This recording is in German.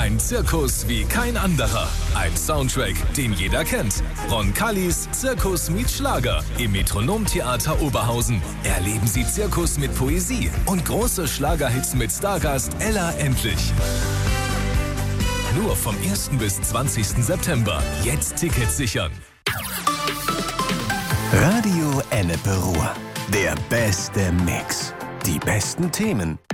Ein Zirkus wie kein anderer. Ein Soundtrack, den jeder kennt. Roncalis Zirkus meets Schlager im Metronomtheater Oberhausen. Erleben Sie Zirkus mit Poesie und große Schlagerhits mit Stargast Ella Endlich. Nur vom 1. bis 20. September. Jetzt Tickets sichern. Radio Ennepe Ruhr. Der beste Mix. Die besten Themen